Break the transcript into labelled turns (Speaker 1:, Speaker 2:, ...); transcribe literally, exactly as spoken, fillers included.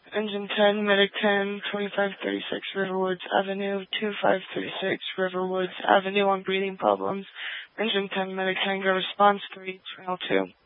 Speaker 1: Engine ten, Medic ten, twenty-five thirty-six Riverwoods Avenue, twenty-five thirty-six Riverwoods Avenue on breathing problems. Engine ten, Medic ten, go response three, channel two.